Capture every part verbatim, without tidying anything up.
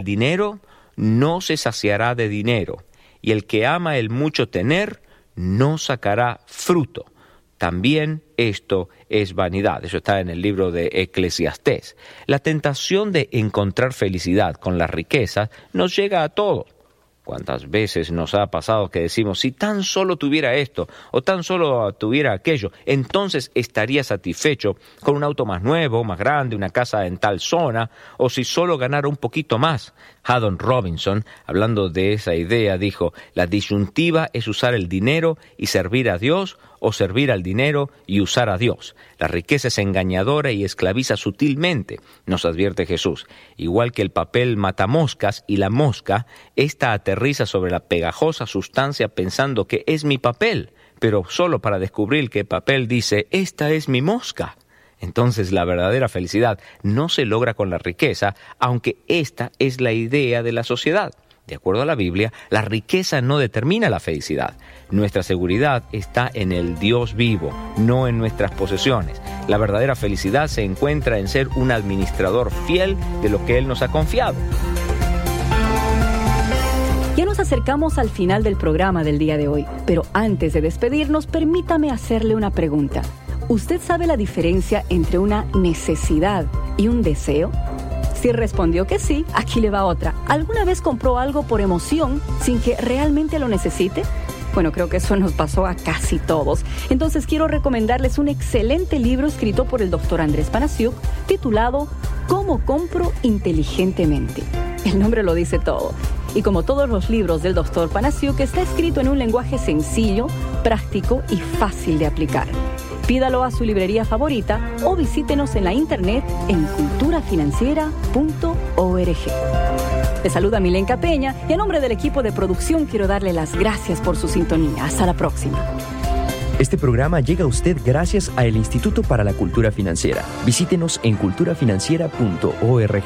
dinero no se saciará de dinero, y el que ama el mucho tener no sacará fruto. También esto es vanidad. Eso está en el libro de Eclesiastés. La tentación de encontrar felicidad con las riquezas nos llega a todos. ¿Cuántas veces nos ha pasado que decimos, si tan solo tuviera esto o tan solo tuviera aquello, entonces estaría satisfecho con un auto más nuevo, más grande, una casa en tal zona, o si solo ganara un poquito más? Haddon Robinson, hablando de esa idea, dijo, la disyuntiva es usar el dinero y servir a Dios, o servir al dinero y usar a Dios. La riqueza es engañadora y esclaviza sutilmente, nos advierte Jesús. Igual que el papel mata moscas y la mosca, esta aterriza sobre la pegajosa sustancia pensando que es mi papel, pero solo para descubrir que el papel dice, esta es mi mosca. Entonces la verdadera felicidad no se logra con la riqueza, aunque esta es la idea de la sociedad. De acuerdo a la Biblia, la riqueza no determina la felicidad. Nuestra seguridad está en el Dios vivo, no en nuestras posesiones. La verdadera felicidad se encuentra en ser un administrador fiel de lo que Él nos ha confiado. Ya nos acercamos al final del programa del día de hoy, pero antes de despedirnos, permítame hacerle una pregunta. ¿Usted sabe la diferencia entre una necesidad y un deseo? Si respondió que sí, aquí le va otra. ¿Alguna vez compró algo por emoción sin que realmente lo necesite? Bueno, creo que eso nos pasó a casi todos. Entonces quiero recomendarles un excelente libro escrito por el doctor Andrés Panasiuk, titulado ¿Cómo compro inteligentemente? El nombre lo dice todo. Y como todos los libros del doctor Panasiuk, está escrito en un lenguaje sencillo, práctico y fácil de aplicar. Pídalo a su librería favorita o visítenos en la internet en cultura financiera punto org. Te saluda Milenka Peña y a nombre del equipo de producción quiero darle las gracias por su sintonía. Hasta la próxima. Este programa llega a usted gracias a el Instituto para la Cultura Financiera. Visítenos en cultura financiera punto org.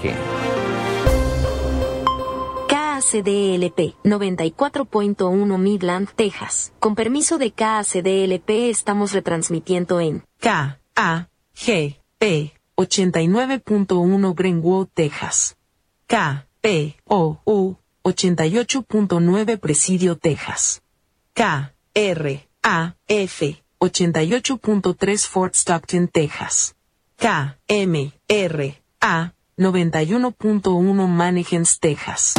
K A C D L P noventa y cuatro punto uno Midland, Texas. Con permiso de K A C D L P estamos retransmitiendo en K A G P ochenta y nueve punto uno Greenwood, Texas. K P O U ochenta y ocho punto nueve Presidio, Texas. K R A F ochenta y ocho punto tres Fort Stockton, Texas. K M R A noventa y uno punto uno Mannequins, Texas.